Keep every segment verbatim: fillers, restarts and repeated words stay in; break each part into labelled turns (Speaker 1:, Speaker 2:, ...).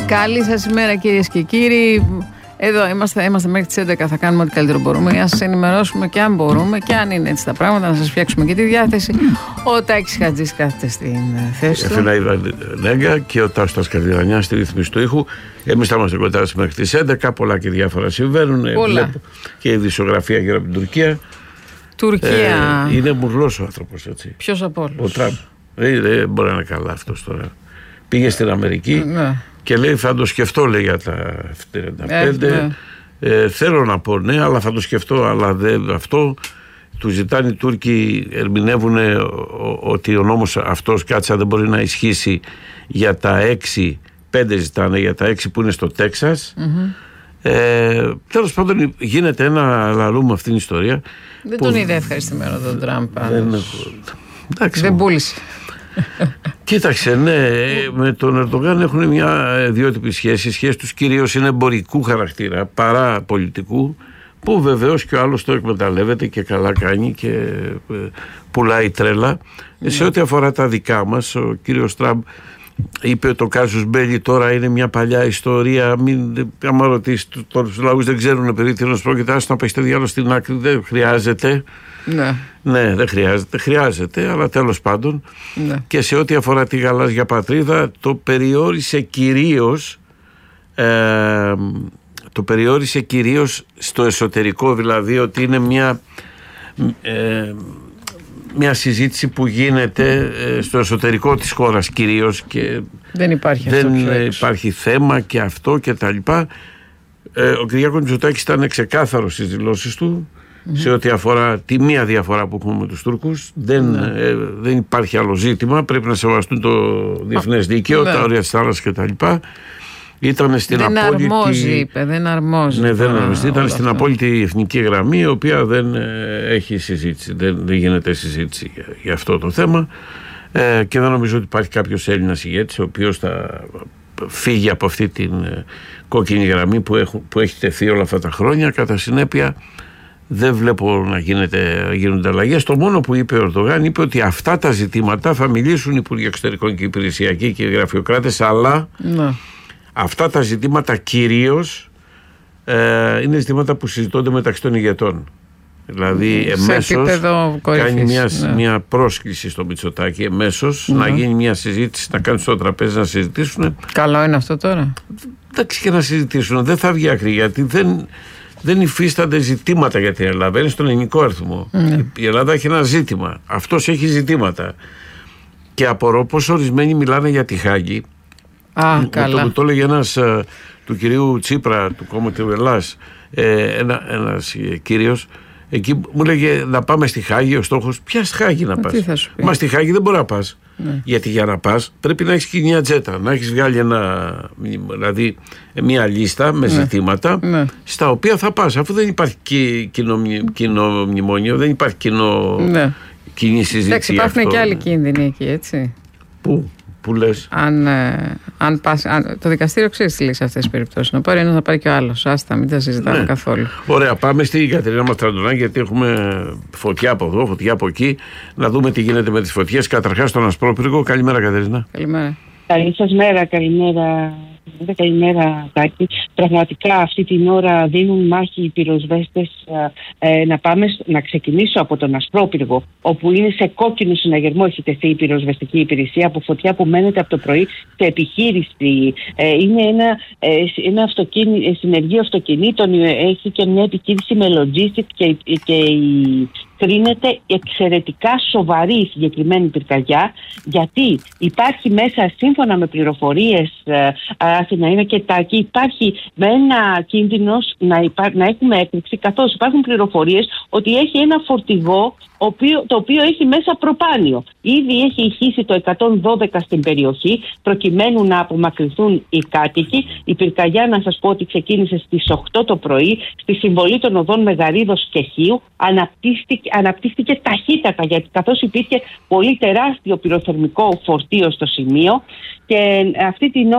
Speaker 1: Καλή σας ημέρα, κυρίες και κύριοι. Εδώ είμαστε, είμαστε μέχρι τις έντεκα, θα κάνουμε ό,τι καλύτερο μπορούμε για να σας ενημερώσουμε και αν μπορούμε και αν είναι έτσι τα πράγματα, να σας φτιάξουμε και τη διάθεση. Ο Τάκης Χατζής κάθεται στην θέση του.
Speaker 2: Εφηναίδα Νέγκα και ο Τάστας Καρδιανιάς στη ρύθμιση του ήχου. Εμείς θα είμαστε κοντά μέχρι τις έντεκα, πολλά και διάφορα συμβαίνουν.
Speaker 1: Πολλά.
Speaker 2: Βλέπω και η ειδησιογραφία γύρω από την Τουρκία.
Speaker 1: Τουρκία.
Speaker 2: Ε, είναι μουρλός ο άνθρωπος, έτσι.
Speaker 1: Ποιος από όλους?
Speaker 2: Ο Τραμπ. Δεν δε μπορεί να είναι καλά αυτός τώρα. Πήγε στην Αμερική.
Speaker 1: Ναι.
Speaker 2: Και λέει θα το σκεφτώ, λέει, για τα τριάντα πέντε. Ε, ναι. ε, θέλω να πω ναι, αλλά θα το σκεφτώ. Αλλά δεν, αυτό του ζητάνε οι Τούρκοι, ερμηνεύουν ότι ο νόμος αυτός, κάτσα, δεν μπορεί να ισχύσει για τα έξι, πέντε ζητάνε για τα έξι που είναι στο Τέξας. Mm-hmm. Ε, τέλος πάντων γίνεται ένα λαρού με αυτήν την ιστορία.
Speaker 1: Δεν τον είδε ευχαριστημένο τον Τραμπ.
Speaker 2: Δεν,
Speaker 1: δεν πούλησε.
Speaker 2: Κοίταξε, ναι, με τον Ερντογάν έχουν μια ιδιότυπη σχέση. Η σχέση τους κυρίως είναι εμπορικού χαρακτήρα παρά πολιτικού, που βεβαίως και ο άλλος το εκμεταλλεύεται και καλά κάνει και πουλάει τρέλα. Mm. Σε ό,τι αφορά τα δικά μας, ο κύριος Τραμπ είπε το κάσους μπέλι τώρα είναι μια παλιά ιστορία. Μην, άμα ρωτήσει τους λαούς, δεν ξέρουν περί τίνος πρόκειται, άστο να πέσει το διάλογο στην άκρη, δεν χρειάζεται. Ναι. ναι, δεν χρειάζεται, χρειάζεται, αλλά τέλος πάντων. Ναι. Και σε ό,τι αφορά τη γαλάζια πατρίδα, το περιόρισε κυρίως, ε, το περιόρισε κυρίως στο εσωτερικό, δηλαδή ότι είναι μια, ε, μια συζήτηση που γίνεται ε, στο εσωτερικό της χώρας κυρίως και
Speaker 1: δεν υπάρχει,
Speaker 2: δεν
Speaker 1: αυτό
Speaker 2: υπάρχει θέμα και αυτό και τα λοιπά. Ε, ο Κυριάκος Μητσοτάκης ήταν ξεκάθαρος στις δηλώσεις του. Mm-hmm. Σε ό,τι αφορά τη μία διαφορά που έχουμε με τους Τούρκους, δεν, mm-hmm. ε, δεν υπάρχει άλλο ζήτημα. Πρέπει να σεβαστούν το διεθνές δίκαιο, mm-hmm. τα όρια της θάλασσας κτλ. Ήταν στην
Speaker 1: δεν
Speaker 2: απόλυτη.
Speaker 1: Αρμόζει, είπε, δεν αρμόζει.
Speaker 2: Ναι, δεν αρμόζει. Ήταν στην
Speaker 1: αυτό.
Speaker 2: απόλυτη εθνική γραμμή, η οποία δεν ε, έχει συζήτηση. Δεν, δεν γίνεται συζήτηση για, για αυτό το θέμα. Ε, και δεν νομίζω ότι υπάρχει κάποιος Έλληνας ηγέτης ο οποίος θα φύγει από αυτή την ε, κόκκινη γραμμή που, έχουν, που έχει τεθεί όλα αυτά τα χρόνια. Κατά συνέπεια, δεν βλέπω να γίνεται, γίνονται αλλαγές. Το μόνο που είπε ο Ερντογάν είπε ότι αυτά τα ζητήματα θα μιλήσουν οι Υπουργοί Εξωτερικών και Υπηρεσιακοί και οι γραφειοκράτες, αλλά ναι. αυτά τα ζητήματα κυρίως ε, είναι ζητήματα που συζητώνται μεταξύ των ηγετών. Δηλαδή εμέσως κάνει μια, ναι. μια πρόσκληση στο Μητσοτάκη εμέσως ναι. να γίνει μια συζήτηση, να κάνουν στο τραπέζι να συζητήσουν.
Speaker 1: Καλό είναι αυτό τώρα.
Speaker 2: Εντάξει, και να συζητήσουν. Δεν θα βγει άκρη, γιατί δεν... δεν υφίστανται ζητήματα για την Ελλάδα. Είναι στον ελληνικό αριθμό. Mm. Η Ελλάδα έχει ένα ζήτημα. Αυτός έχει ζητήματα. Και απορώ πως ορισμένοι μιλάνε για τη Χάγη.
Speaker 1: Α,
Speaker 2: μου,
Speaker 1: καλά.
Speaker 2: Το, το έλεγε ένας uh, του κυρίου Τσίπρα, του κόμματο Ελλάς, ε, ένα, ένας ε, κύριος. Εκεί μου έλεγε να πάμε στη Χάγη. Ο στόχος, ποια στη Χάγη να πας? Μα στη Χάγη δεν μπορεί να πας. Ναι. Γιατί για να πας πρέπει να έχεις και μια τζέτα, να έχεις βγάλει ένα, δηλαδή μια λίστα με ναι. ζητήματα ναι. στα οποία θα πας, αφού δεν υπάρχει κοινό, κοινό μνημόνιο, δεν υπάρχει κοινό, ναι. κοινή συζήτηση.
Speaker 1: Εντάξει, υπάρχουν
Speaker 2: αυτό.
Speaker 1: Και άλλοι κίνδυνοι εκεί, έτσι.
Speaker 2: Πού, πού λες?
Speaker 1: Αν, ε, αν πας, αν, το δικαστήριο ξέρει τι λέει σε αυτές τις περιπτώσεις. Να πάρει ένας, να πάρει και ο άλλος. Άστα, μην τα συζητάμε ναι. καθόλου. Ωραία,
Speaker 2: πάμε στην Κατερίνα Μαστραντονάκη, γιατί έχουμε φωτιά από εδώ, φωτιά από εκεί. Να δούμε τι γίνεται με τις φωτιές. Καταρχάς, στον Ασπρόπυργο. Καλημέρα, Κατερίνα.
Speaker 1: Καλημέρα.
Speaker 3: Καλή σας μέρα, καλημέρα. Καλημέρα, Τάκη. Πραγματικά αυτή την ώρα δίνουν μάχη οι πυροσβέστες. Ε, να πάμε, να ξεκινήσω από τον Ασπρόπυργο, όπου είναι σε κόκκινο συναγερμό έχει τεθεί η πυροσβεστική υπηρεσία από φωτιά που μένεται από το πρωί σε επιχείρηση. Ε, είναι ένα, ε, ένα αυτοκίνη, συνεργείο αυτοκινήτων, έχει και μια επιχείρηση με logistics και, και η κρίνεται εξαιρετικά σοβαρή η συγκεκριμένη πυρκαγιά, γιατί υπάρχει μέσα, σύμφωνα με πληροφορίες, Αθηνά είναι και Τάκη, υπάρχει με ένα κίνδυνος να, υπά, να έχουμε έκρηξη, καθώς υπάρχουν πληροφορίες ότι έχει ένα φορτηγό οποίο, το οποίο έχει μέσα προπάνιο. Ήδη έχει ηχήσει το εκατόν δώδεκα στην περιοχή προκειμένου να απομακρυνθούν οι κάτοικοι. Η πυρκαγιά, να σας πω ότι ξεκίνησε στις οκτώ το πρωί στη συμβολή των οδών Μεγαρίδος και Χίου. Αναπτύχθηκε, αναπτύχθηκε ταχύτατα, γιατί καθώς υπήρχε πολύ τεράστιο πυροθερμικό φορτίο στο σημείο, και αυτή την ώρα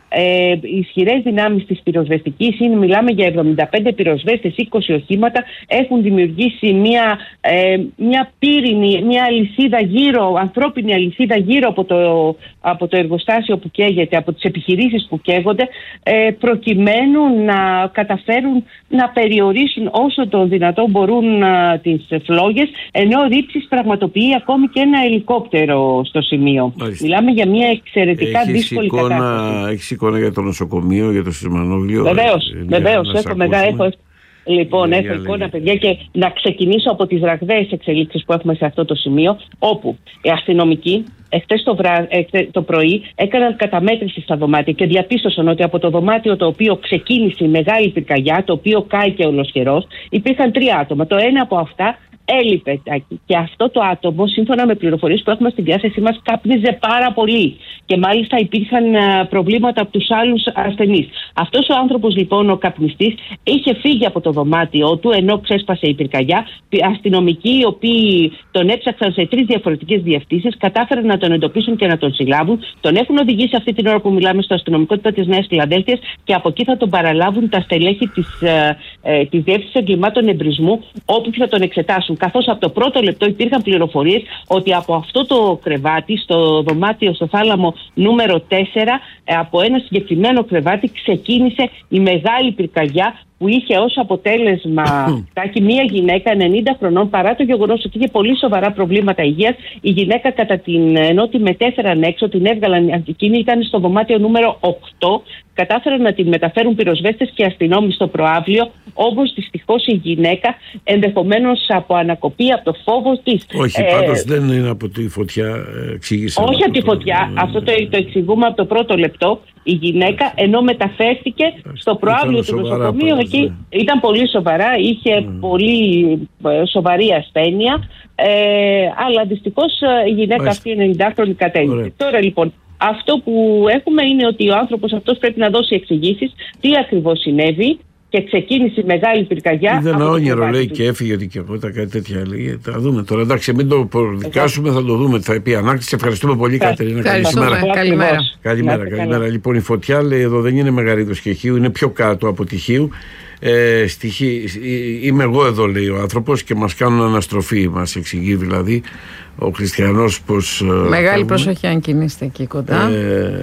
Speaker 3: ε, ισχυρές δυνάμεις της πυροσβεστικής, είναι, μιλάμε για εβδομήντα πέντε πυροσβέστες, είκοσι οχήματα, έχουν δημιουργήσει μια, ε, μια πύρινη, μια αλυσίδα γύρω, ανθρώπινη αλυσίδα γύρω από το, από το εργοστάσιο που καίγεται, από τις επιχειρήσεις που καίγονται, ε, προκειμένου να καταφέρουν να περιορίσουν όσο το δυνατόν μπορούν α, τις φλόγες, ενώ ρήψεις πραγματοποιεί ακόμη και ένα ελικόπτερο στο σημείο. Μάλιστα. Μιλάμε για μια εξαιρετικά έχεις δύσκολη εικόνα, κατάσταση.
Speaker 2: Έχεις εικόνα για το νοσοκομείο, για το Σισμανόγλιο?
Speaker 3: Βεβαίως, βεβαίως. Έχω μεγάλη. Έχω... Λοιπόν, έχω εικόνα, παιδιά, και να ξεκινήσω από τις ραγδαίες εξελίξεις που έχουμε σε αυτό το σημείο, όπου οι αστυνομικοί εχθές το, βρά... το πρωί έκαναν καταμέτρηση στα δωμάτια και διαπίστωσαν ότι από το δωμάτιο το οποίο ξεκίνησε η μεγάλη πυρκαγιά, το οποίο κάηκε ολοσχερός, υπήρχαν τρία άτομα. Το ένα από αυτά έλειπε, και αυτό το άτομο, σύμφωνα με πληροφορίες που έχουμε στη διάθεσή μας, κάπνιζε πάρα πολύ και μάλιστα υπήρχαν προβλήματα από τους άλλους ασθενείς. Αυτός ο άνθρωπος, λοιπόν, ο καπνιστής, είχε φύγει από το δωμάτιό του ενώ ξέσπασε η πυρκαγιά. Αστυνομικοί, οι οποίοι τον έψαξαν σε τρεις διαφορετικές διευθύνσεις, κατάφεραν να τον εντοπίσουν και να τον συλλάβουν. Τον έχουν οδηγήσει αυτή την ώρα που μιλάμε στο αστυνομικό τμήμα της Νέας Φιλαδέλφειας και από εκεί θα τον παραλάβουν τα στελέχη της, ε, ε, της Διεύθυνσης Εγκλημάτων Εμπρισμού, όπου θα τον εξετάσουν. Καθώς από το πρώτο λεπτό υπήρχαν πληροφορίες ότι από αυτό το κρεβάτι, στο δωμάτιο, στο θάλαμο νούμερο τέσσερα, από ένα συγκεκριμένο κρεβάτι ξεκίνησε η μεγάλη πυρκαγιά, που είχε ως αποτέλεσμα τάκι, μία γυναίκα ενενήντα χρονών, παρά το γεγονός ότι είχε πολύ σοβαρά προβλήματα υγείας. Η γυναίκα, κατά την, ενώ τη μετέφεραν έξω, την έβγαλαν, εκείνη ήταν στο δωμάτιο νούμερο οκτώ, κατάφεραν να την μεταφέρουν πυροσβέστες και αστυνόμοι στο προαύλιο, όμως δυστυχώς η γυναίκα, ενδεχομένως από ανακοπή, από το φόβο της.
Speaker 2: Όχι, ε, πάντως δεν είναι από τη φωτιά, εξήγησε.
Speaker 3: Όχι από τη φωτιά,
Speaker 2: το...
Speaker 3: αυτό το, το εξηγούμε από το πρώτο λεπτό. Η γυναίκα, ενώ μεταφέρθηκε στο προαύλιο του νοσοκομείου, εκεί ήταν πολύ σοβαρά, είχε mm. πολύ σοβαρή ασθένεια, ε, αλλά δυστυχώς η γυναίκα Μάλιστα. αυτή ενενηντάχρονη κατέληξε. Τώρα, λοιπόν, αυτό που έχουμε είναι ότι ο άνθρωπος αυτός πρέπει να δώσει εξηγήσεις τι ακριβώς συνέβη, και ξεκίνησε η μεγάλη πυρκαγιά.
Speaker 2: Είδε ένα όνειρο, λέει, και έφυγε δικαιώματα, κάτι τέτοια λέει. Θα δούμε τώρα. Εντάξει, μην το προδικάσουμε, θα το δούμε. Θα πει ανάκτηση. Ευχαριστούμε πολύ, Κατερίνα.
Speaker 1: Καλημέρα. Καλημέρα.
Speaker 2: Καλημέρα. Καλημέρα. Λοιπόν, η φωτιά, λέει, εδώ δεν είναι Μεγαρίδος και Χίου, είναι πιο κάτω από τη Χίου. Ε, στη, είμαι εγώ εδώ, λέει ο άνθρωπος, και μας κάνουν αναστροφή. Μας εξηγεί δηλαδή ο Χριστιανός πως.
Speaker 1: Μεγάλη κάνουμε. Προσοχή αν κινείστε εκεί κοντά. Ε,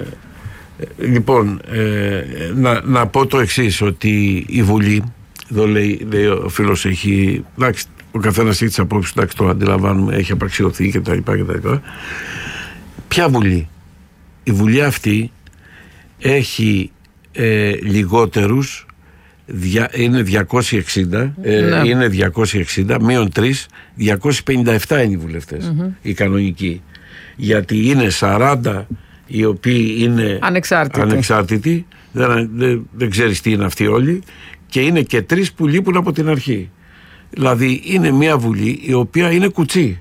Speaker 2: Λοιπόν, ε, να, να πω το εξής, ότι η Βουλή, εδώ λέει, λέει ο φίλος, έχει, εντάξει, ο καθένας έχει τις απόψεις, εντάξει, το αντιλαμβάνουμε, έχει απαξιωθεί κτλ. κτλ. Ποια Βουλή? Η Βουλή αυτή έχει ε, λιγότερους, δια, είναι διακόσιοι εξήντα, ε, ναι. είναι διακόσιοι εξήντα, μείον τρεις, διακόσιοι πενήντα επτά είναι οι βουλευτές, mm-hmm. οι κανονικοί, γιατί είναι σαράντα οι οποίοι είναι
Speaker 1: ανεξάρτητοι,
Speaker 2: ανεξάρτητοι δεν, δεν, δεν ξέρεις τι είναι αυτοί όλοι, και είναι και τρεις που λείπουν από την αρχή. Δηλαδή είναι μια Βουλή η οποία είναι κουτσή.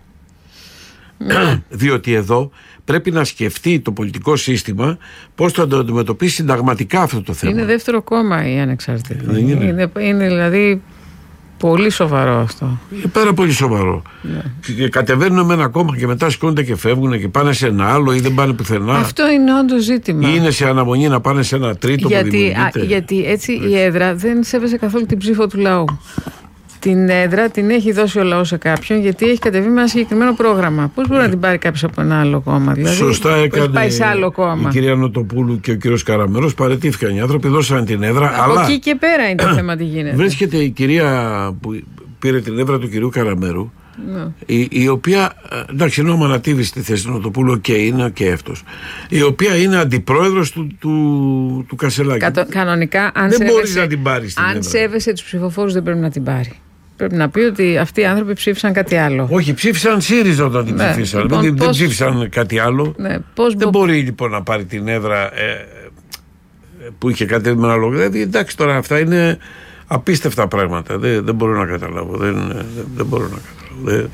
Speaker 2: Mm. Διότι εδώ πρέπει να σκεφτεί το πολιτικό σύστημα πώς θα το αντιμετωπίσει συνταγματικά αυτό το θέμα.
Speaker 1: Είναι δεύτερο κόμμα η ανεξάρτητη.
Speaker 2: Δεν είναι.
Speaker 1: Είναι, είναι δηλαδή πολύ σοβαρό αυτό.
Speaker 2: Είναι πάρα πολύ σοβαρό. Yeah. Και κατεβαίνουν με ένα κόμμα και μετά σηκώνονται και φεύγουν και πάνε σε ένα άλλο ή δεν πάνε πουθενά.
Speaker 1: Αυτό είναι όντως ζήτημα.
Speaker 2: Ή είναι σε αναμονή να πάνε σε ένα τρίτο
Speaker 1: γιατί,
Speaker 2: που δημιουργείται.
Speaker 1: Α, γιατί έτσι η έδρα δεν σέβεσαι καθόλου την ψήφο του λαού. Την έδρα την έχει δώσει ο λαός σε κάποιον, γιατί έχει κατεβεί με ένα συγκεκριμένο πρόγραμμα. Πώς μπορεί yeah. να την πάρει κάποιος από ένα άλλο κόμμα? Δηλαδή,
Speaker 2: σωστά έκανε
Speaker 1: πάει σε άλλο κόμμα.
Speaker 2: Η κυρία Νοτοπούλου και ο κύριος Καραμέρος, παραιτήθηκαν οι άνθρωποι, δώσαν την έδρα.
Speaker 1: Από
Speaker 2: αλλά
Speaker 1: εκεί και πέρα είναι το θέμα τι γίνεται.
Speaker 2: Βρίσκεται η κυρία που πήρε την έδρα του κυρίου Καραμέρου, no. η, η οποία, εντάξει, ενώ ανατίβει στη θέση Νοτοπούλου και είναι και αυτός, η οποία είναι αντιπρόεδρος του, του, του Κασελάκη.
Speaker 1: Κατο, κανονικά, αν
Speaker 2: δεν
Speaker 1: σέβεσαι,
Speaker 2: μπορείς να την πάρεις.
Speaker 1: Αν σέβεσαι τους ψηφοφόρους, δεν πρέπει να την πάρει. Πρέπει να πει ότι αυτοί οι άνθρωποι ψήφισαν κάτι άλλο.
Speaker 2: Όχι, ψήφισαν ΣΥΡΙΖΑ όταν την ναι, ψήφισαν. Λοιπόν, δεν, πώς... δεν ψήφισαν κάτι άλλο. Ναι, πώς δεν μπο... μπορεί λοιπόν να πάρει την έδρα ε, που είχε κατέβει με ένα λόγο. Δηλαδή, εντάξει, τώρα αυτά είναι απίστευτα πράγματα. Δεν, δεν μπορώ να καταλάβω. Δεν, δεν, δεν μπορώ να καταλάβω. Δεν...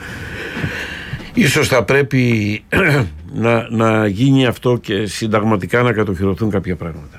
Speaker 2: Ίσως θα πρέπει να, να γίνει αυτό και συνταγματικά να κατοχυρωθούν κάποια πράγματα.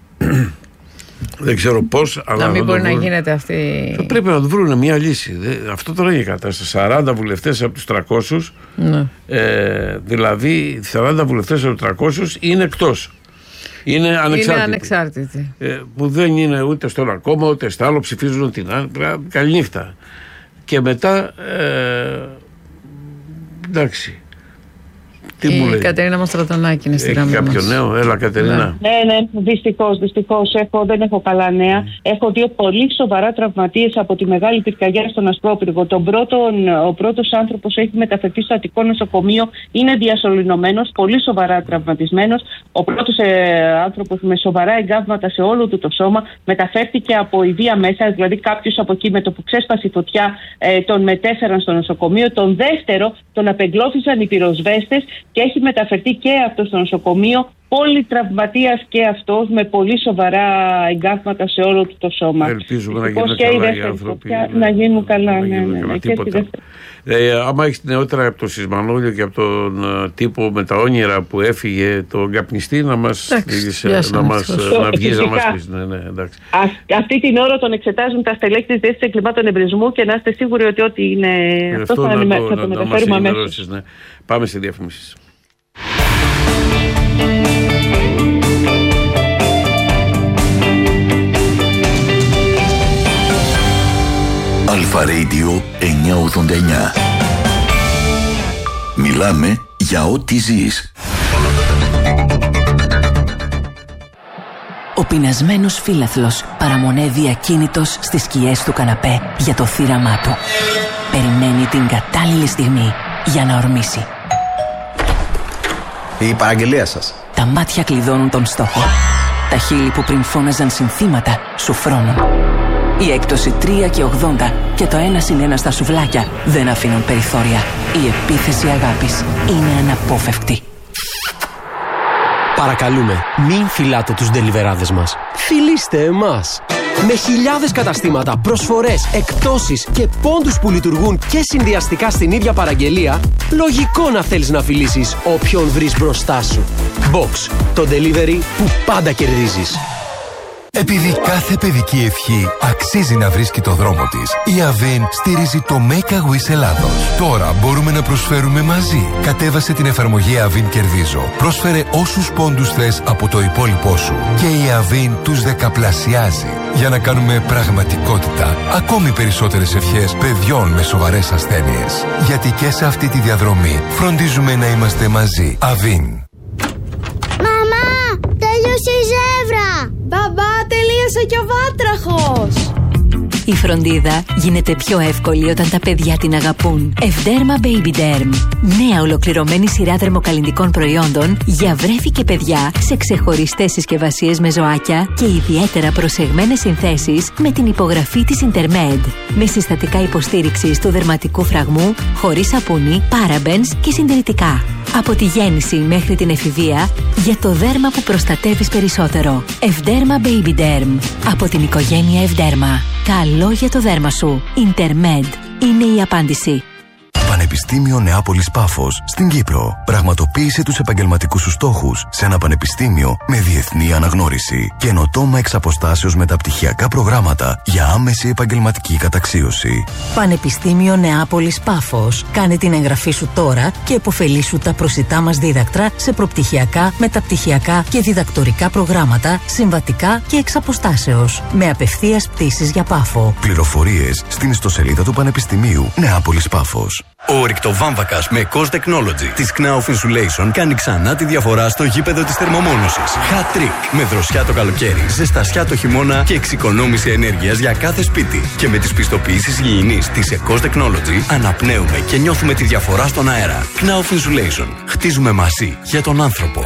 Speaker 2: Δεν ξέρω πώς, αλλά.
Speaker 1: Να μην
Speaker 2: να
Speaker 1: μπορεί
Speaker 2: βρουν...
Speaker 1: να γίνεται αυτή.
Speaker 2: Θα πρέπει να το βρουν μια λύση. Αυτό τώρα είναι η κατάσταση. σαράντα βουλευτές από τους τριακόσιους. Ναι. Ε, δηλαδή, σαράντα βουλευτές από τους τριακόσιους είναι εκτός. Είναι ανεξάρτητοι.
Speaker 1: Είναι ανεξάρτητοι.
Speaker 2: Ε, που δεν είναι ούτε στο ένα κόμμα ούτε στο άλλο, ψηφίζουν την άλλη. Καληνύχτα. Και μετά. Ε, εντάξει. Τι
Speaker 1: η Κατερίνα Μαστρατονάκη είναι στη γραμμή μας.
Speaker 2: Κάποιο νέο, έλα Κατερίνα.
Speaker 3: Ναι, ναι, δυστυχώς, δυστυχώς έχω, δεν έχω καλά νέα. Mm. Έχω δύο πολύ σοβαρά τραυματίες από τη Μεγάλη Πυρκαγιά στον Ασπρόπυργο. Τον πρώτον, ο πρώτος άνθρωπος έχει μεταφερθεί στο Αττικό νοσοκομείο, είναι διασωληνωμένος, πολύ σοβαρά τραυματισμένος. Ο πρώτος ε, άνθρωπος με σοβαρά εγκάβματα σε όλο του το σώμα μεταφέρθηκε από ιδία μέσα, δηλαδή κάποιος από εκεί με το που ξέσπασε η φωτιά ε, τον μετέφεραν στο νοσοκομείο. Τον δεύτερο τον απεγκλώθησαν οι πυροσβέστες και έχει μεταφερθεί και αυτό στο νοσοκομείο, πολυτραυματίας και αυτός, με πολύ σοβαρά εγκάβματα σε όλο του το σώμα.
Speaker 2: Ελπίζουμε να γίνουν καλά οι άνθρωποι.
Speaker 3: Να γίνουν καλά, ναι, ναι, ναι.
Speaker 2: Ε, άμα έχεις νεότερα από το Σισμανόλιο και από τον uh, τύπο με τα όνειρα που έφυγε, τον καπνιστή, να μας βγεις να μας πεις. Ναι, ναι, εντάξει.
Speaker 3: Α, αυτή την ώρα τον εξετάζουν τα στελέχη της Διεύθυνσης Εγκλημάτων Εμπρισμού και να είστε σίγουροι ότι ό,τι είναι αυτό, αυτό θα, να, θα το να, μεταφέρουμε αμέσως.
Speaker 2: Ναι. Πάμε σε διαφημίσεις.
Speaker 4: Αλφα Radio εννιακόσια ογδόντα εννιά. Μιλάμε για ό,τι ζεις.
Speaker 5: Ο πεινασμένος φύλαθλος παραμονεύει ακίνητος στις σκιές του καναπέ για το θύραμά του. Περιμένει την κατάλληλη στιγμή για να ορμήσει.
Speaker 6: Η παραγγελία σας.
Speaker 5: Τα μάτια κλειδώνουν τον στόχο. Τα χείλη που πριν φώναζαν συνθήματα σου φρώνουν. Η έκπτωση τρία και ογδόντα και το ένα συν ένα στα σουβλάκια δεν αφήνουν περιθώρια. Η επίθεση αγάπης είναι αναπόφευκτη.
Speaker 7: Παρακαλούμε, μην φυλάτε τους ντελιβεράδες μας. Φιλήστε εμάς. Με χιλιάδες καταστήματα, προσφορές, εκπτώσεις και πόντους που λειτουργούν και συνδυαστικά στην ίδια παραγγελία, λογικό να θέλεις να φιλήσεις όποιον βρεις μπροστά σου. Box, το delivery που πάντα κερδίζεις.
Speaker 8: Επειδή κάθε παιδική ευχή αξίζει να βρίσκει το δρόμο της, η Avin στηρίζει το Make a Wish Ελλάδος. Τώρα μπορούμε να προσφέρουμε μαζί. Κατέβασε την εφαρμογή Avin Κερδίζω. Πρόσφερε όσους πόντους θες από το υπόλοιπό σου και η Avin τους δεκαπλασιάζει για να κάνουμε πραγματικότητα ακόμη περισσότερες ευχές παιδιών με σοβαρές ασθένειες. Γιατί και σε αυτή τη διαδρομή φροντίζουμε να είμαστε μαζί. Avin.
Speaker 9: Μαμά, τέλειωσε η ζεύρα! Μπαμπά, τελείωσε και ο βάτραχος!
Speaker 10: Η φροντίδα γίνεται πιο εύκολη όταν τα παιδιά την αγαπούν. Ευδέρμα Baby Derm. Νέα ολοκληρωμένη σειρά δερμοκαλλυντικών προϊόντων για βρέφη και παιδιά σε ξεχωριστές συσκευασίες με ζωάκια και ιδιαίτερα προσεγμένες συνθέσεις με την υπογραφή της Intermed. Με συστατικά υποστήριξης του δερματικού φραγμού, χωρίς σαπούνι, parabens και συντηρητικά. Από τη γέννηση μέχρι την εφηβεία, για το δέρμα που προστατεύεις περισσότερο. Ευδέρμα Baby Derm. Από την οικογένεια Ευδέρμα. Καλό για το δέρμα σου. Intermed είναι η απάντηση.
Speaker 8: Πανεπιστήμιο Νεάπολης Πάφος στην Κύπρο. Πραγματοποίησε τους επαγγελματικούς σου στόχους σε ένα πανεπιστήμιο με διεθνή αναγνώριση. Καινοτόμα εξ αποστάσεως μεταπτυχιακά προγράμματα για άμεση επαγγελματική καταξίωση.
Speaker 5: Πανεπιστήμιο Νεάπολης Πάφος. Κάνε την εγγραφή σου τώρα και επωφελήσου τα προσιτά μας δίδακτρα σε προπτυχιακά, μεταπτυχιακά και διδακτορικά προγράμματα, συμβατικά και εξ αποστάσεως. Με απευθείας πτήσεις για Πάφο.
Speaker 8: Πληροφορίες στην ιστοσελίδα του Πανεπιστημίου Νεάπολης Πάφος.
Speaker 11: Ο ρηκτοβάμβακας με Cos Technology της Knauf Insulation κάνει ξανά τη διαφορά στο γήπεδο της θερμομόνωσης. Hat trick με δροσιά το καλοκαίρι, ζεστασιά το χειμώνα και εξοικονόμηση ενέργειας για κάθε σπίτι. Και με τις πιστοποιήσεις υγιεινής της Cos Technology αναπνέουμε και νιώθουμε τη διαφορά στον αέρα. Knauf Insulation. Χτίζουμε μαζί για τον άνθρωπο.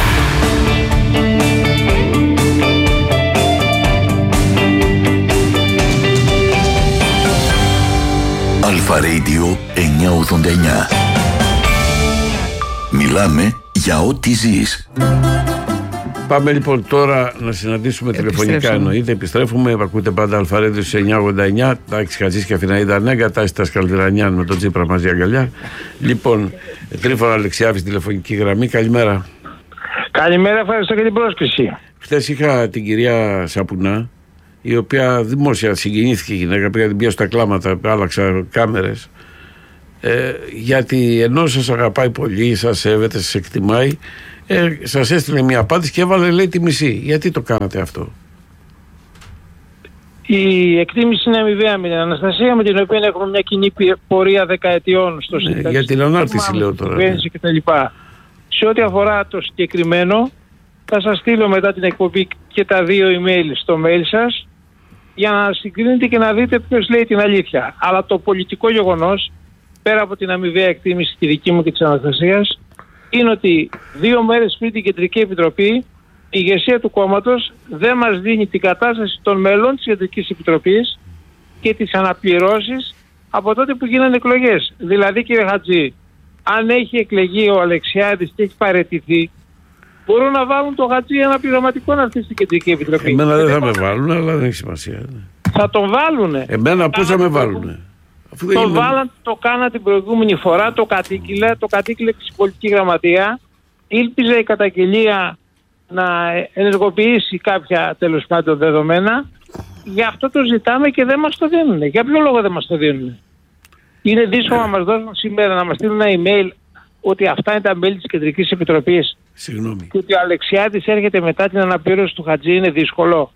Speaker 4: Αλφα Radio εννιακόσια ογδόντα εννιά. Μιλάμε για ό,τι ζεις.
Speaker 2: Πάμε λοιπόν τώρα να συναντήσουμε τηλεφωνικά, εννοείται. Επιστρέφουμε. Ακούτε πάντα Αλφα Radio εννιακόσια ογδόντα εννιά. Τάξη Χατζής και Αθηναίδα Ανέγκα. Τάξη τα Σκαλδυρανιάν με τον Τσίπρα μαζί αγκαλιά. Λοιπόν, Τρίφωνα Αλεξιάδη στη τηλεφωνική γραμμή. Καλημέρα.
Speaker 12: Καλημέρα, ευχαριστώ για την πρόσκληση.
Speaker 2: Χθες είχα την κυρία Σαπουνά, η οποία δημόσια συγκινήθηκε η γυναίκα, πήγα την πιάσω στα κλάματα, άλλαξα κάμερες, ε, γιατί ενώ σας αγαπάει πολύ, σας σέβεται, σας εκτιμάει, Ε, σας έστειλε μια απάντηση και έβαλε, λέει, τη μισή. Γιατί το κάνατε αυτό?
Speaker 12: Η εκτίμηση είναι αμοιβαία με την Αναστασία, με την οποία έχουμε μια κοινή πορεία δεκαετιών στο
Speaker 2: σύνταξη. Για την ανάρτηση λέω τώρα. Ναι.
Speaker 12: Σε ό,τι αφορά το συγκεκριμένο, θα σας στείλω μετά την εκπομπή και τα δύο email στο mail σας, για να συγκρίνετε και να δείτε ποιος λέει την αλήθεια. Αλλά το πολιτικό γεγονός, πέρα από την αμοιβαία εκτίμηση τη δική μου και της Αναστασίας, είναι ότι δύο μέρες πριν την Κεντρική Επιτροπή, η ηγεσία του κόμματος δεν μας δίνει την κατάσταση των μελών της Κεντρικής Επιτροπής και τις αναπληρώσεις από τότε που γίνανε εκλογές. Δηλαδή, κύριε Χατζή, αν έχει εκλεγεί ο Αλεξιάδης και έχει παραιτηθεί, μπορούν να βάλουν το Χατζή αναπληρωματικό να έρθει στην Κεντρική Επιτροπή.
Speaker 2: Εμένα δεν θα με βάλουν, αλλά δεν έχει σημασία.
Speaker 12: Θα τον βάλουνε.
Speaker 2: Εμένα πώς θα με βάλουνε?
Speaker 12: Το είναι... βάλαν, το κάνα την προηγούμενη φορά, το κατήγγειλε, το κατήγγειλε και στην πολιτική γραμματεία. Ήλπιζε η καταγγελία να ενεργοποιήσει κάποια τέλος πάντων δεδομένα. Γι' αυτό το ζητάμε και δεν μας το δίνουν. Για ποιο λόγο δεν μας το δίνουν? Είναι δύσκολο να μας δώσουν σήμερα, να μας στείλουν ένα email ότι αυτά είναι τα μέλη της Κεντρικής Επιτροπής.
Speaker 2: Συγγνώμη.
Speaker 12: Και ότι ο Αλεξιάδης έρχεται μετά την αναπλήρωση του Χατζή, είναι δύσκολο.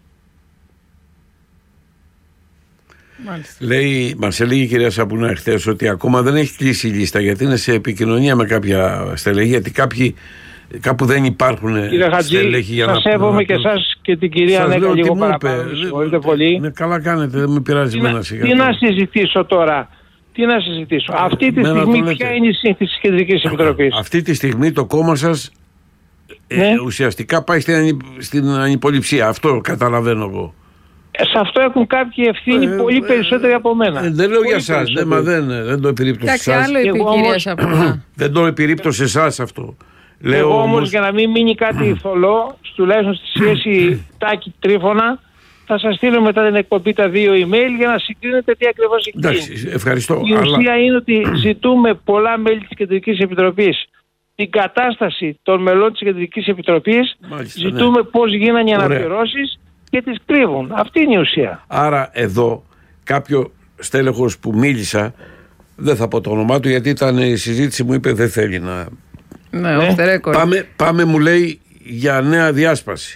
Speaker 2: Μάλιστα. Λέει, μας έλεγε η κυρία Σαπουνά εχθές ότι ακόμα δεν έχει κλείσει η λίστα, γιατί είναι σε επικοινωνία με κάποια στελέχη, γιατί κάποιοι κάπου δεν υπάρχουν στελέχη για να...
Speaker 12: Σας σέβομαι και εσάς και την κυρία Νέκα λίγο παραπάνω. Συγχωρείτε πολύ.
Speaker 2: Ναι, καλά κάνετε, δεν με πειράζει εμένα σιγά.
Speaker 12: Τι να συζητήσω τώρα? Τι να συζητήσω? Αυτή τη στιγμή ποια είναι η σύνθεση της Κεντρικής Επιτροπής?
Speaker 2: Αυτή τη στιγμή το κόμμα σας
Speaker 12: ναι.
Speaker 2: ε, ουσιαστικά πάει στην, στην ανυποληψία. Αυτό καταλαβαίνω εγώ.
Speaker 12: Σε αυτό έχουν κάποιοι ευθύνη ε, πολύ ε, περισσότεροι από μένα.
Speaker 2: Ε, δεν λέω πολύ για εσάς, δεν, μα δεν, δεν το επιρρύπτω σε εσάς.
Speaker 1: Άλλο είπε η κυρία Σαπουνά.
Speaker 2: Δεν το επιρρύπτω σε εσάς αυτό.
Speaker 12: Λέω εγώ όμως, όμως για να μην μείνει κάτι θολό, τουλάχιστον στη σχέση Τάκη Τρίφωνα, θα σας στείλω μετά την εκπομπή τα δύο email για να συγκρίνετε τι ακριβώς έχει γίνει.
Speaker 2: Εντάξει, ευχαριστώ.
Speaker 12: Η ουσία αλλά... είναι ότι ζητούμε πολλά μέλη της Κεντρικής Επιτροπής την κατάσταση των μελών της Κεντρικής Επιτροπής. Μάλιστα, ζητούμε ναι. πώς γίνανε οι αναπληρώσεις και τις κρύβουν. Αυτή είναι η ουσία.
Speaker 2: Άρα εδώ κάποιο στέλεχος που μίλησα, δεν θα πω το όνομά του γιατί ήταν η συζήτηση, μου είπε δεν θέλει να...
Speaker 1: Ναι, ναι.
Speaker 2: Πάμε, πάμε μου λέει για νέα διάσπαση.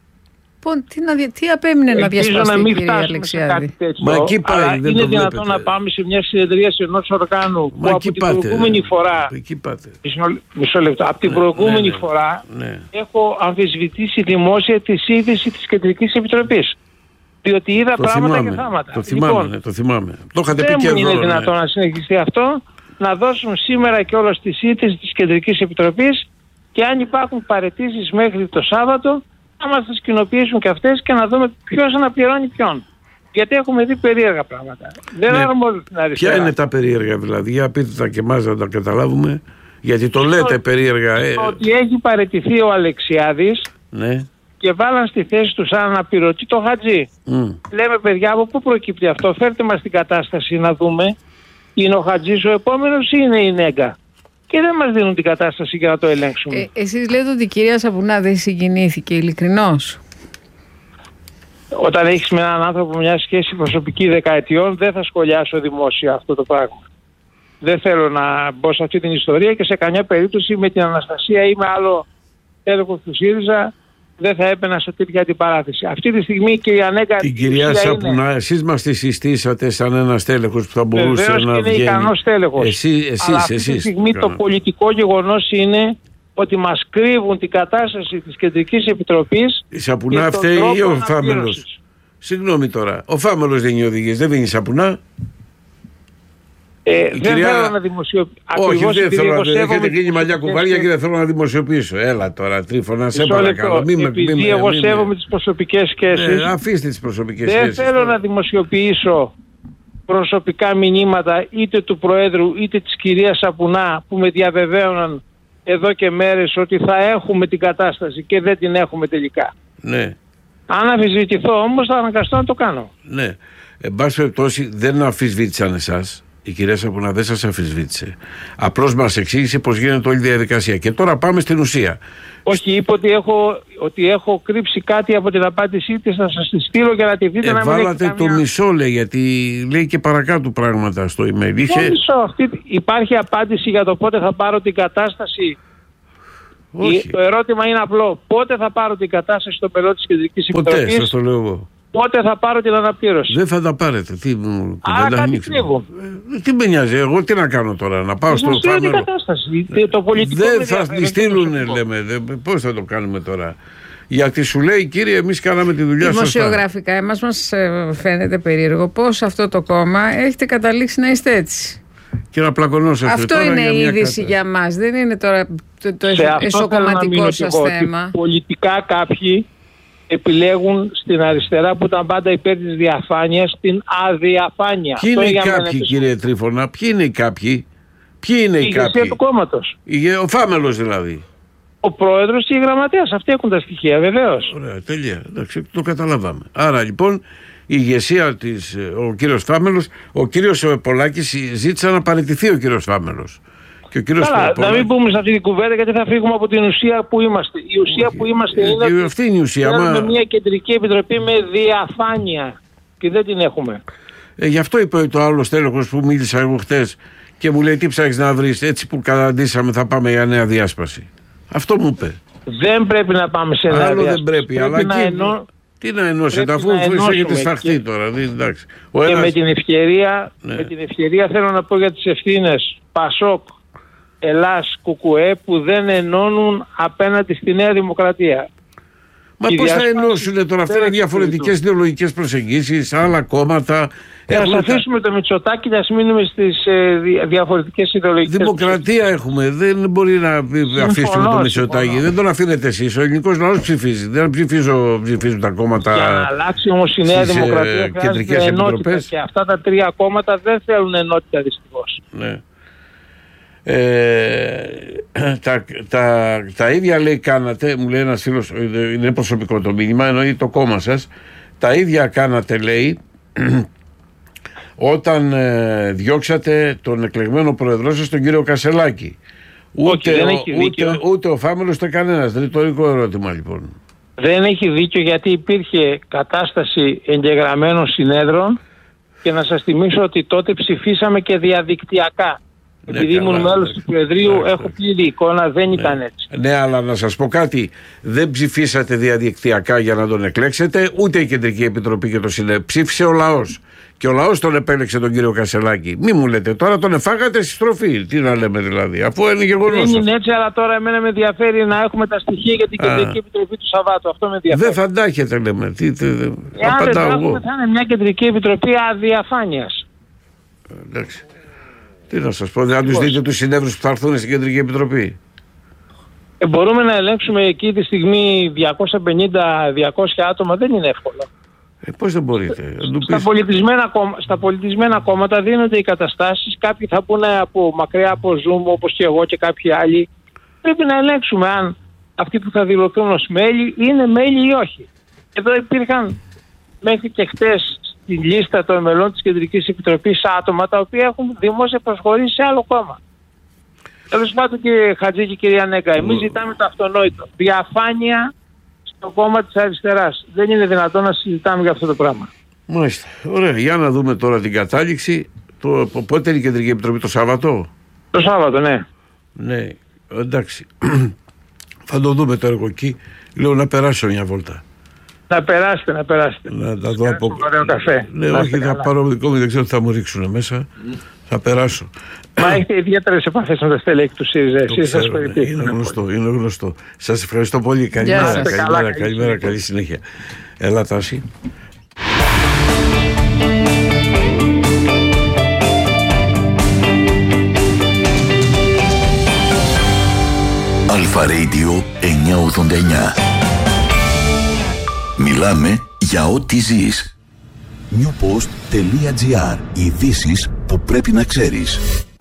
Speaker 1: Τι, να, τι απέμεινε να διασπαστεί, κύριε Αλεξιάδη?
Speaker 2: Μα εκεί πάει,
Speaker 12: αλλά
Speaker 2: δεν
Speaker 12: είναι
Speaker 2: το
Speaker 12: δυνατόν
Speaker 2: βλέπετε.
Speaker 12: Να πάμε σε μια συνεδρίαση ενός οργάνου
Speaker 2: Μα
Speaker 12: που από την
Speaker 2: πάτε,
Speaker 12: προηγούμενη φορά
Speaker 2: εκεί πάτε.
Speaker 12: Μισό, μισό λεπτό, από την ναι, προηγούμενη ναι, ναι, φορά ναι. έχω αμφισβητήσει δημόσια τη σύνδεση της Κεντρικής Επιτροπής, διότι είδα
Speaker 2: το
Speaker 12: πράγματα
Speaker 2: θυμάμαι,
Speaker 12: και θάματα.
Speaker 2: Το θυμάμαι, λοιπόν, ναι, το θυμάμαι. Το είχατε πει και
Speaker 12: εδώ. Δεν είναι δυνατόν
Speaker 2: ναι.
Speaker 12: να συνεχιστεί αυτό, να δώσουν σήμερα και όλα στη σύνθεση της Κεντρικής Επιτροπής και αν υπάρχουν παραιτήσεις μέχρι το Σάββατο να μας τις κοινοποιήσουν και αυτές και να δούμε ποιος αναπληρώνει ποιον. Γιατί έχουμε δει περίεργα πράγματα. Δεν ναι. αρμόζουν την αριστερά.
Speaker 2: Ποια είναι τα περίεργα δηλαδή? Για πείτε τα και εμάς να τα καταλάβουμε. Γιατί το λέτε το, περίεργα. Ε.
Speaker 12: Ότι έχει παραιτηθεί ο Αλεξιάδης
Speaker 2: ναι.
Speaker 12: και βάλαν στη θέση του σαν αναπληρωτή το Χατζή. Mm. Λέμε παιδιά, από πού προκύπτει αυτό? Φέρτε μας την κατάσταση να δούμε. Είναι ο Χατζής ο επόμενος ή είναι η Νέγκα? Και δεν μας δίνουν την κατάσταση για να το ελέγξουμε.
Speaker 1: Ε, εσείς λέτε ότι η κυρία Σαπουνά δεν συγκινήθηκε, ειλικρινώς?
Speaker 12: Όταν έχεις με έναν άνθρωπο μια σχέση προσωπική δεκαετιών, δεν θα σχολιάσω δημόσια αυτό το πράγμα. Δεν θέλω να μπω σε αυτή την ιστορία και σε καμιά περίπτωση με την Αναστασία ή με άλλο έδωκο του ΣΥΡΙΖΑ δεν θα έπαινα σε τέτοια αντιπαράθεση. Αυτή τη στιγμή η κυρία Νέκα...
Speaker 2: Την κυρία Σαπουνά, είναι... εσείς μας τη συστήσατε σαν ένα στέλεχος που θα μπορούσε
Speaker 12: βεβαίως
Speaker 2: να
Speaker 12: είναι
Speaker 2: βγαίνει.
Speaker 12: Είναι ικανός στέλεχος.
Speaker 2: Εσύ, εσείς,
Speaker 12: Αλλά αυτή
Speaker 2: εσείς,
Speaker 12: τη στιγμή
Speaker 2: καλά.
Speaker 12: Το πολιτικό γεγονός είναι ότι μας κρύβουν την κατάσταση της Κεντρικής Επιτροπής.
Speaker 2: Η Σαπουνά φταίει ή ο Φάμελος? Συγγνώμη τώρα, ο Φάμελος δεν είναι οδηγής, δεν είναι η Σαπουνά.
Speaker 12: Ε, δεν κυρία... θέλω να δημοσιοποιήσω.
Speaker 2: Όχι, δεν θέλω να δημοσιοποιήσω. Έχετε γίνει μαλλιά κουβάρια και δεν θέλω να δημοσιοποιήσω. Έλα τώρα, Τρίφωνα, σε παρακαλώ.
Speaker 12: Μη με, επειδή μη, εγώ μη, σέβομαι τις προσωπικές σχέσεις.
Speaker 2: Ναι, αφήστε τις προσωπικές
Speaker 12: δεν
Speaker 2: σχέσεις.
Speaker 12: Δεν θέλω τώρα να δημοσιοποιήσω προσωπικά μηνύματα είτε του Προέδρου είτε της κυρίας Σαπουνά που με διαβεβαίωναν εδώ και μέρες ότι θα έχουμε την κατάσταση και δεν την έχουμε τελικά.
Speaker 2: Ναι.
Speaker 12: Αν αμφισβητηθώ όμως θα αναγκαστώ να το κάνω.
Speaker 2: Ναι. Εν πάση περιπτώσει δεν αμφισβήτησαν εσάς. Η κυρία Σαπουνά δεν σας αμφισβήτησε. Απλώς μας εξήγησε πώς γίνεται όλη η διαδικασία. Και τώρα πάμε στην ουσία.
Speaker 12: Όχι, είπε ότι έχω, ότι έχω κρύψει κάτι από την απάντησή της, να σας τη στείλω για να τη δείτε.
Speaker 2: Ε, να μην έχετε το καμιά... μισό λέει, γιατί λέει και παρακάτω πράγματα στο email. Είχε...
Speaker 12: μισό, αυτή... Υπάρχει απάντηση για το πότε θα πάρω την κατάσταση
Speaker 2: Όχι.
Speaker 12: Το ερώτημα είναι απλό. Πότε θα πάρω την κατάσταση στο μελό της Κεντρικής Επιτροπής?
Speaker 2: Ποτέ, σας το λέω εγώ.
Speaker 12: Πότε θα πάρω την αναπλήρωση?
Speaker 2: Δεν θα τα πάρετε. Τι,
Speaker 12: Άρα κάτι κρύβω.
Speaker 2: Ε, τι με νοιάζει, εγώ τι να κάνω τώρα, να πάω στο
Speaker 12: φάμελο. Είναι κατάσταση. Το πολιτικό
Speaker 2: δεν θα τη στείλουν, λέμε. Πώς θα το κάνουμε τώρα? Γιατί σου λέει, κύριε, εμείς κάναμε τη δουλειά σας.
Speaker 1: Δημοσιογραφικά, εμάς μας φαίνεται περίεργο πώς αυτό το κόμμα έχετε καταλήξει να είστε έτσι.
Speaker 2: Και να πλακωνόσαστε.
Speaker 1: Αυτό είναι η είδηση για μας. Δεν είναι τώρα το, το εσωκομματικό σας θέμα.
Speaker 12: Πολιτικά κάποιοι επιλέγουν στην αριστερά που ήταν πάντα υπέρ της διαφάνειας την αδιαφάνεια.
Speaker 2: Ποιοι είναι οι κάποιοι, κύριε Τρίφωνα, ποιοι είναι οι κάποιοι? Ποιοι είναι οι κάποιοι?
Speaker 12: Η του κόμματος.
Speaker 2: Ο Φάμελος δηλαδή.
Speaker 12: Ο πρόεδρος και η γραμματέας. Αυτοί έχουν τα στοιχεία, βεβαίως.
Speaker 2: Ωραία, τέλεια. Εντάξει, το καταλάβαμε. Άρα λοιπόν η ηγεσία της, ο κύριος Φάμελος, ο κύριος Πολάκης ζήτησε να παραιτηθεί ο κύριος Φάμελος. Και ο κύριος
Speaker 12: Καλά,
Speaker 2: Πολάκης...
Speaker 12: να μην πούμε σε αυτή την κουβέντα γιατί θα φύγουμε από την ουσία που είμαστε. Η ουσία που είμαστε
Speaker 2: ε,
Speaker 12: είναι
Speaker 2: αυτή είναι η ουσία.
Speaker 12: Μα...
Speaker 2: Μα...
Speaker 12: μια κεντρική επιτροπή με διαφάνεια και δεν την έχουμε.
Speaker 2: Ε, γι' αυτό είπε το άλλο στέλεχος που μίλησα εγώ χτες και μου λέει τι ψάχνεις να βρεις, έτσι που καταντήσαμε θα πάμε για νέα διάσπαση. Αυτό μου είπε.
Speaker 12: Δεν πρέπει να πάμε σε νέα
Speaker 2: άλλο
Speaker 12: διάσπαση.
Speaker 2: Δεν πρέπει,
Speaker 12: πρέπει
Speaker 2: αλλά
Speaker 12: να
Speaker 2: και...
Speaker 12: ενώ...
Speaker 2: Τι να ενώσετε, αφού έχετε σφαχτεί και... τώρα. Δι, εντάξει. Ο
Speaker 12: και
Speaker 2: ένας...
Speaker 12: με, την ευκαιρία,
Speaker 2: ναι.
Speaker 12: με την ευκαιρία θέλω να πω για τις ευθύνες Πασόκ, Ελλάς, Κουκουέ που δεν ενώνουν απέναντι στη Νέα Δημοκρατία.
Speaker 2: Μα πώς θα ενώσουν τώρα? Αυτά είναι διαφορετικές ιδεολογικές προσεγγίσεις, άλλα κόμματα.
Speaker 12: Ε, ας αφήσουμε το Μητσοτάκη και ας μείνουμε στις ε, διαφορετικές ιδεολογικές.
Speaker 2: Δημοκρατία έχουμε. Δεν μπορεί να αφήσουμε το Μητσοτάκη. Δεν τον αφήνετε εσείς. Ο ελληνικός λαός ψηφίζει. Δεν ψηφίζω, ψηφίζουν τα κόμματα.
Speaker 12: Για να αλλάξει όμως η Νέα Δημοκρατία χρειάζεται ενότητα. Και αυτά τα τρία κόμματα δεν θέλουν ενότητα δυστυχώς.
Speaker 2: Ναι. Ε, τα, τα, τα ίδια λέει κάνατε, μου λέει ένας φίλος, είναι προσωπικό το μήνυμα, εννοεί το κόμμα σας, τα ίδια κάνατε λέει όταν ε, διώξατε τον εκλεγμένο πρόεδρό σας τον κύριο Κασελάκη. Ούτε,
Speaker 12: Όχι, δεν
Speaker 2: ο,
Speaker 12: έχει
Speaker 2: ούτε, ούτε, ούτε ο Φάμελος ούτε κανένας. Ρητορικό ερώτημα λοιπόν.
Speaker 12: Δεν έχει δίκιο γιατί υπήρχε κατάσταση εγγεγραμμένων συνέδρων και να σας θυμίσω ότι τότε ψηφίσαμε και διαδικτυακά.
Speaker 2: Ναι,
Speaker 12: επειδή ήμουν μέλος του Προεδρείου, ναι, έχω πλήρη εικόνα, δεν ήταν
Speaker 2: ναι.
Speaker 12: έτσι.
Speaker 2: Ναι, αλλά να σας πω κάτι. Δεν ψηφίσατε διαδικτυακά για να τον εκλέξετε, ούτε η Κεντρική Επιτροπή και το Συνέδριο. Ψήφισε ο λαός. Και ο λαός τον επέλεξε τον κύριο Κασελάκη. Μη μου λέτε τώρα τον εφάγατε στη στροφή. Τι να λέμε δηλαδή, αφού είναι γεγονός.
Speaker 12: Δεν είναι έτσι, αλλά τώρα εμένα με ενδιαφέρει να έχουμε τα στοιχεία για την Κεντρική Επιτροπή του Σαββάτου. Αυτό με ενδιαφέρει.
Speaker 2: Δεν θα αντάχετε, λέμε. Τι, τι, τι,
Speaker 12: Εάν δεν θα έχουμε, θα είναι μια Κεντρική Επιτροπή αδιαφάνειας.
Speaker 2: Εντάξει. Τι να σας πω, δεν θα τους δείτε τους συνέδρους που θα έρθουν στην Κεντρική Επιτροπή.
Speaker 12: Ε, μπορούμε να ελέγξουμε εκεί τη στιγμή διακόσια πενήντα διακόσια άτομα, δεν είναι εύκολο.
Speaker 2: Ε, πώς δεν μπορείτε.
Speaker 12: Στα πολιτισμένα, στα πολιτισμένα κόμματα δίνονται οι καταστάσεις, κάποιοι θα πούνε από μακριά από Zoom όπως και εγώ και κάποιοι άλλοι. Πρέπει να ελέγξουμε αν αυτοί που θα δηλωθούν ως μέλη είναι μέλη ή όχι. Εδώ υπήρχαν μέχρι και χτες στη λίστα των μελών της Κεντρικής Επιτροπής άτομα τα οποία έχουν δημόσια προσχωρήσει σε άλλο κόμμα. Τέλος πάντων, κύριε Χατζή και κυρία Νέκα, εμείς ζητάμε το αυτονόητο. Διαφάνεια στο κόμμα της αριστεράς. Δεν είναι δυνατόν να συζητάμε για αυτό το πράγμα.
Speaker 2: Μάλιστα. Ωραία. Για να δούμε τώρα την κατάληξη. Το, πότε είναι η Κεντρική Επιτροπή, το Σάββατο?
Speaker 12: Το Σάββατο, ναι.
Speaker 2: Ναι, εντάξει. Θα το δούμε το έργο εκεί. Λέω να περάσω μια βόλτα.
Speaker 12: Να περάσετε, να περάσετε.
Speaker 2: Να τα δω από
Speaker 12: καφέ.
Speaker 2: Ναι, όχι, θα πάρω δικό μου, δεν ξέρω τι θα μου ρίξουν μέσα. Mm. Θα περάσω.
Speaker 12: Μα έχετε ιδιαίτερες επαφές με τα στελέχη του ΣΥΡΙΖΑ. Εσείς σας
Speaker 2: ναι, είναι γνωστό, είναι γνωστό. Σας ευχαριστώ πολύ. Καλημέρα, καλημέρα, καλημέρα, καλή, καλημέρα, καλή συνέχεια. Έλα, Τάση.
Speaker 4: Αλφα Radio εννιακόσια ογδόντα εννιά. Μιλάμε για ό,τι ζεις. newpost.gr. Ειδήσεις που πρέπει να ξέρεις.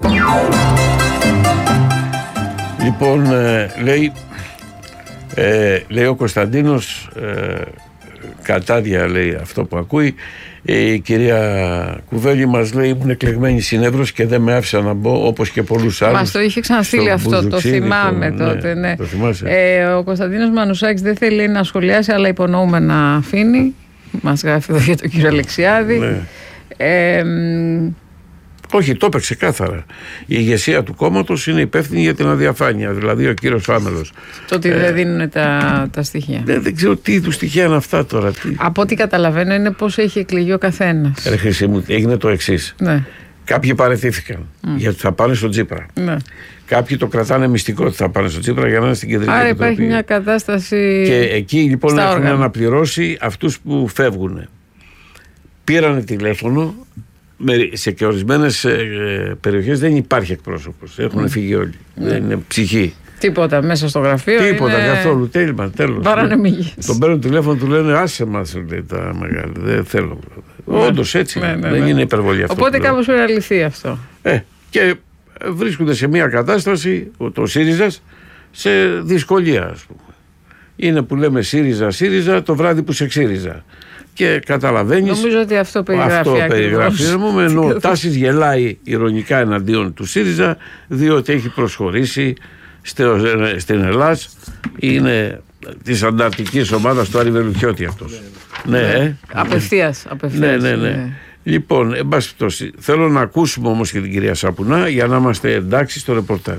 Speaker 2: Λοιπόν, ε, λέει, ε, λέει ο Κωνσταντίνος, ε, κατάδια λέει αυτό που ακούει, ε, η κυρία Κουβέλη μας λέει ήμουν εκλεγμένη συνέδρος και δεν με άφησα να μπω όπως και πολλούς άλλους.
Speaker 1: Μας το είχε ξαναστείλει αυτό, το θυμάμαι το, τότε. Ναι, ναι.
Speaker 2: Το θυμάσαι.
Speaker 1: Ε, ο Κωνσταντίνος Μανουσάκης δεν θέλει να σχολιάσει, αλλά υπονοούμε να αφήνει. Μας γράφει εδώ για τον κύριο Αλεξιάδη.
Speaker 2: Ναι.
Speaker 1: Ε,
Speaker 2: Όχι, το είπε ξεκάθαρα. Η ηγεσία του κόμματος είναι υπεύθυνη για την αδιαφάνεια, δηλαδή ο κύριος Άμελος.
Speaker 1: Το ότι ε, δεν δίνουν τα, τα στοιχεία.
Speaker 2: Δεν, δεν ξέρω τι είδους στοιχεία είναι αυτά τώρα. Τι...
Speaker 1: Από ό,τι καταλαβαίνω είναι πώς έχει εκλεγεί ο καθένας.
Speaker 2: Ρε Χρυσή μου, έγινε το εξής.
Speaker 1: Ναι.
Speaker 2: Κάποιοι παραιτήθηκαν mm. γιατί θα πάνε στον Τσίπρα.
Speaker 1: Ναι.
Speaker 2: Κάποιοι το κρατάνε μυστικό ότι θα πάνε στον Τσίπρα για να είναι στην κεντρική
Speaker 1: Άρα
Speaker 2: επιτροπή.
Speaker 1: υπάρχει μια κατάσταση.
Speaker 2: Και εκεί λοιπόν έχουν
Speaker 1: όργανα.
Speaker 2: αναπληρώσει αυτούς που φεύγουν. Πήρανε τηλέφωνο. Σε και ορισμένες ε, περιοχές δεν υπάρχει εκπρόσωπος. Έχουν mm. φύγει όλοι. Mm. Δεν είναι ψυχή.
Speaker 1: Τίποτα μέσα στο γραφείο.
Speaker 2: Τίποτα
Speaker 1: είναι...
Speaker 2: καθόλου. Τέλμα, τέλος.
Speaker 1: Παρανομίες.
Speaker 2: Τον παίρνουν τηλέφωνο, του λένε άσε μας, λέει, τα μεγάλα. Δεν θέλω. Ναι. Όντως έτσι. Ναι, ναι, ναι. Δεν είναι υπερβολή αυτό.
Speaker 1: Οπότε κάπως πρέπει να λυθεί αυτό.
Speaker 2: Ε, και βρίσκονται σε μια κατάσταση, το ΣΥΡΙΖΑ, σε δυσκολία, ας πούμε. Είναι που λέμε ΣΥΡΙΖΑ, ΣΥΡΙΖΑ το βράδυ που σε ξύριζα. Και καταλαβαίνεις.
Speaker 1: Νομίζω ότι αυτό περιγράφει.
Speaker 2: Αυτό περιγράφει. Ενώ ο Τάσης γελάει ηρωνικά εναντίον του ΣΥΡΙΖΑ, διότι έχει προσχωρήσει στην Ελλάδα. Είναι της ανταρτικής ομάδας του Άρη Βελουχιώτη αυτός. Ναι, ναι, ναι.
Speaker 1: Απευθείας.
Speaker 2: Ναι, ναι, ναι. Λοιπόν, εν πάση περιπτώσει, θέλω να ακούσουμε όμως και την κυρία Σαπουνά για να είμαστε εντάξει στο ρεπορτάζ.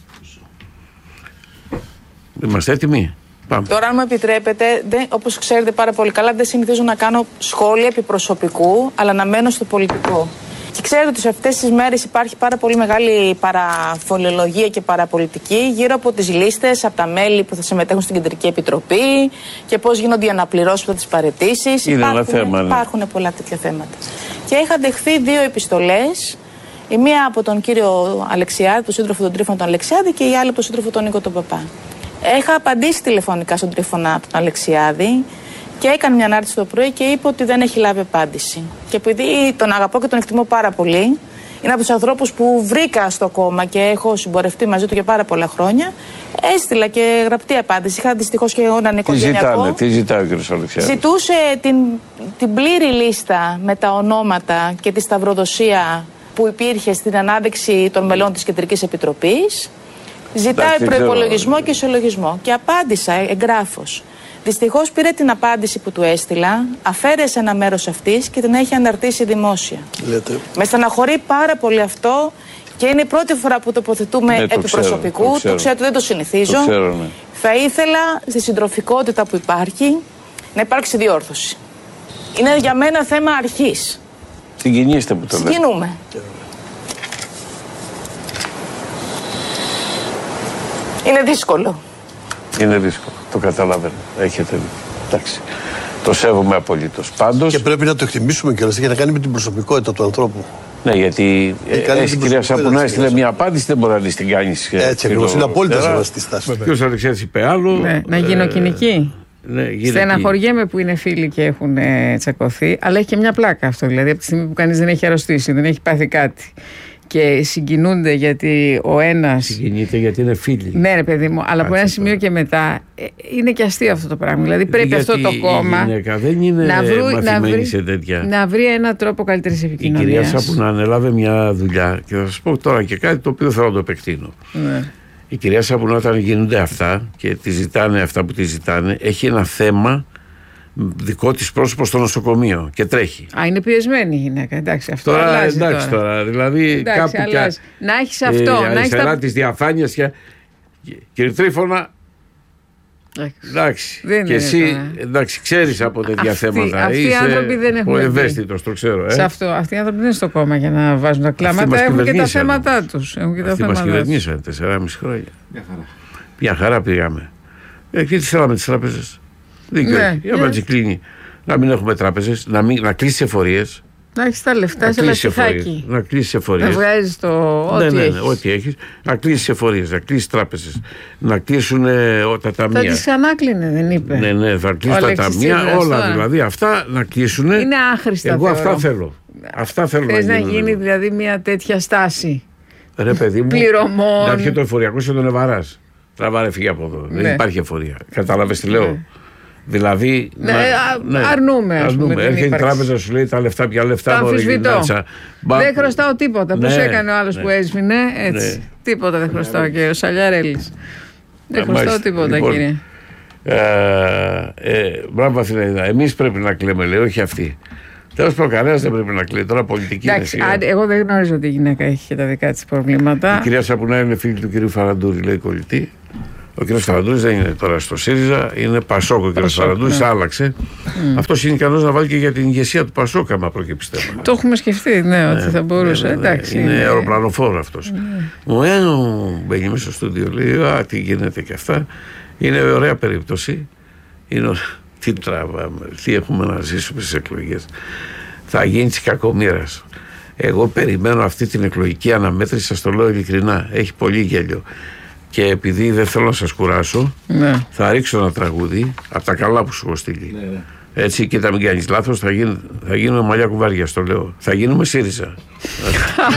Speaker 2: Είμαστε έτοιμοι? Πάμε.
Speaker 6: Τώρα, αν μου επιτρέπετε, δεν, όπως ξέρετε πάρα πολύ καλά, δεν συνηθίζω να κάνω σχόλια επί προσωπικού, αλλά να μένω στο πολιτικό. Και ξέρετε ότι σε αυτές τις μέρες υπάρχει πάρα πολύ μεγάλη παραφολιολογία και παραπολιτική γύρω από τις λίστες, από τα μέλη που θα συμμετέχουν στην Κεντρική Επιτροπή και πώς γίνονται οι αναπληρώσεις από τις παραιτήσεις.
Speaker 2: Είναι
Speaker 6: υπάρχουν,
Speaker 2: ένα θέμα, ναι.
Speaker 6: Υπάρχουν πολλά τέτοια θέματα. Και είχα δεχθεί δύο επιστολές. Η μία από τον κύριο Αλεξιάδη, τον σύντροφο τον Τρίφωνα τον Αλεξιάδη, και η άλλη από τον σύντροφο τον Νίκο τον Παπά. Είχα απαντήσει τηλεφωνικά στον Τρίφωνα τον Αλεξιάδη και έκανε μια ανάρτηση το πρωί και είπε ότι δεν έχει λάβει απάντηση. Και επειδή τον αγαπώ και τον εκτιμώ πάρα πολύ, είναι από τους ανθρώπους που βρήκα στο κόμμα και έχω συμπορευτεί μαζί του για πάρα πολλά χρόνια, έστειλα και γραπτή απάντηση. Είχα δυστυχώς και εγώ έναν οικογενειακό.
Speaker 2: Τι ζητάνε, τι ζητάει ο κ. Αλεξιάδη?
Speaker 6: Ζητούσε την, την πλήρη λίστα με τα ονόματα και τη σταυροδοσία που υπήρχε στην ανάδειξη των μελών της Κεντρικής Επιτροπής. Ζητάει προϋπολογισμό και ισολογισμό. Και απάντησα εγγράφως. Δυστυχώς πήρε την απάντηση που του έστειλα, αφαίρεσε ένα μέρος αυτής και την έχει αναρτήσει δημόσια. Λέτε. Με στεναχωρεί πάρα πολύ αυτό και είναι η πρώτη φορά που τοποθετούμε ναι, επί προσωπικού. Το, το ξέρω ότι δεν το συνηθίζω. Το ξέρω, ναι. Θα ήθελα στη συντροφικότητα που υπάρχει να υπάρξει διόρθωση. Είναι για μένα θέμα αρχής.
Speaker 2: Συγκινήστε που το λέτε.
Speaker 6: Συγκινούμε. Είναι δύσκολο.
Speaker 2: Είναι δύσκολο. Το καταλαβαίνω. Έχετε δει. Εντάξει. Το σέβομαι απολύτως. Πάντως.
Speaker 13: Και πρέπει να το εκτιμήσουμε κιόλας. Έχει να κάνει με την προσωπικότητα του ανθρώπου.
Speaker 2: Ναι, γιατί η κυρία Σαπουνά έστειλε μια απάντηση, δεν μπορεί να την κάνει.
Speaker 13: Έτσι ακριβώς. Είναι απόλυτα σεβαστή στάση.
Speaker 2: Ο κ. Αλεξιάδης είπε άλλο.
Speaker 1: Ναι, να γίνω κοινική. Ναι, στεναχωριέμαι που είναι φίλοι και έχουν ε, τσακωθεί, αλλά έχει και μια πλάκα αυτό. Δηλαδή, από τη στιγμή που κανείς δεν έχει αρρωστήσει, δεν έχει πάθει κάτι. Και συγκινούνται γιατί ο ένας.
Speaker 2: Συγκινείται γιατί είναι φίλοι.
Speaker 1: Ναι, ρε παιδί μου, αλλά από ένα σημείο και μετά ε, είναι και αστείο αυτό το πράγμα. Δηλαδή πρέπει γιατί αυτό το κόμμα.
Speaker 2: Η γυναίκα δεν είναι να βρει, μαθημένη να βρει, σε τέτοια.
Speaker 1: Να βρει έναν τρόπο καλύτερης επικοινωνίας.
Speaker 2: Η κυρία Σαπουνά ανέλαβε μια δουλειά και θα σας πω τώρα και κάτι το οποίο θέλω να το επεκτείνω. Ναι. Η κυρία Σαπουνά, όταν γίνονται αυτά και τη ζητάνε αυτά που τη ζητάνε, έχει ένα θέμα δικό της πρόσωπο στο νοσοκομείο και τρέχει.
Speaker 1: Α, είναι πιεσμένη η γυναίκα. Εντάξει, αυτό
Speaker 2: τώρα,
Speaker 1: αλλάζει
Speaker 2: εντάξει τώρα. τώρα δηλαδή
Speaker 1: εντάξει,
Speaker 2: κάπου
Speaker 1: αλλάζει. Και, να έχεις αυτό.
Speaker 2: Ε,
Speaker 1: να έχεις
Speaker 2: τα...
Speaker 1: τα...
Speaker 2: της διαφάνειας και... Κύριε Τρίφωνα, εντάξει.
Speaker 1: Δεν
Speaker 2: και εσύ, εντάξει, ξέρεις από τέτοια
Speaker 1: αυτοί,
Speaker 2: θέματα.
Speaker 1: Αυτοί οι άνθρωποι δεν έχουν.
Speaker 2: Ο ευαίσθητος, το ξέρω. Ε.
Speaker 1: Σε αυτό, αυτοί οι άνθρωποι δεν είναι στο κόμμα για να βάζουν τα κλάματα. Έχουν και τα θέματα τους.
Speaker 2: Αυτοί μας κυβερνήσαν τεσσεράμισι χρόνια. Μια χαρά. Μια χαρά πήγαμε. Ε, και τι θέλαμε τις τράπεζες. Δίκιο. Ναι, για να κλείνει. Να μην έχουμε τράπεζες, να, να κλείσει εφορίες.
Speaker 1: Να έχεις τα λεφτά σε λαστιχάκι.
Speaker 2: Να κλείσει εφορίες.
Speaker 1: Να βγάζεις το ό,τι
Speaker 2: ναι, ναι,
Speaker 1: έχεις.
Speaker 2: Ναι, ό,τι έχεις. Να κλείσει εφορίες, να κλείσει τράπεζες. Να κλείσουν ε, τα ταμεία.
Speaker 1: Θα τις ανάκλεινε, δεν είπε.
Speaker 2: Ναι, ναι, θα κλείσουν τα ταμεία. Όλα
Speaker 1: τώρα.
Speaker 2: Δηλαδή αυτά να κλείσουν.
Speaker 1: Είναι άχρηστα.
Speaker 2: Εγώ
Speaker 1: θεωρώ.
Speaker 2: αυτά θέλω. Αυτά θέλω
Speaker 1: Θες
Speaker 2: να,
Speaker 1: να γίνει δηλαδή μια τέτοια στάση.
Speaker 2: Ρε παιδί μου.
Speaker 1: Πληρωμών.
Speaker 2: Να έρχεται το εφοριακό σε τον Εβαράς. Τραβάρε, φύγε από εδώ. Ναι. Δεν υπάρχει εφορία. Κατάλαβες τι λέω. Ναι. Δηλαδή.
Speaker 1: Ναι,
Speaker 2: να,
Speaker 1: ναι, αρνούμε.
Speaker 2: αρνούμε. Έρχεται η τράπεζα, σου λέει τα λεφτά, πια λεφτά.
Speaker 1: Το αμφισβητώ. Δεν χρωστάω τίποτα. Ναι, πώς έκανε ο άλλος ναι, που έσβηνε. Έτσι. Ναι. Τίποτα δεν χρωστάω, ναι, και ο Σαλιαρέλης. Δεν χρωστάω τίποτα, λοιπόν, κύριε.
Speaker 2: Ε, ε, μπράβο, Αθηναϊκά. Εμείς πρέπει να κλαίμε, λέει, όχι αυτοί. Τέλος πάντων, κανένας δεν πρέπει να κλαίει. Τώρα πολιτική
Speaker 1: Εντάξει,
Speaker 2: είναι.
Speaker 1: αν, εγώ δεν γνωρίζω ότι η γυναίκα έχει και τα δικά της προβλήματα.
Speaker 2: Η κυρία Σαπουνά είναι φίλη του κυρίου Φαραντούρη, λέει κολλητή. Ο κ. Φαραντούρης δεν είναι τώρα στο ΣΥΡΙΖΑ, είναι Πασόκ. Ο κ. Φαραντούρης ναι. άλλαξε. Mm. Αυτός είναι ικανός να βάλει και για την ηγεσία του Πασόκ, άμα προκύψει θέμα.
Speaker 1: Το έχουμε σκεφτεί, ναι, ναι, ότι θα μπορούσε. Ναι, ναι, εντάξει,
Speaker 2: είναι είναι αεροπλανοφόρο αυτός. Ναι. Μου ένω, μπαίνει μέσα στο στούντιο, λέει: α, τι γίνεται και αυτά. Είναι ωραία περίπτωση. Είναι, τι τραβάμε, τι έχουμε να ζήσουμε στις εκλογές. Θα γίνει της κακομοίρας. Εγώ περιμένω αυτή την εκλογική αναμέτρηση, σας το λέω ειλικρινά. Έχει πολύ γέλιο. Και επειδή δεν θέλω να σας κουράσω, ναι. θα ρίξω ένα τραγούδι από τα καλά που σου έχω στείλει. Ναι, ναι. Έτσι, κοίτα, μην κάνεις λάθος, θα, γίν, θα γίνουμε μαλλιά κουβάρια, στο λέω. Θα γίνουμε ΣΥΡΙΖΑ.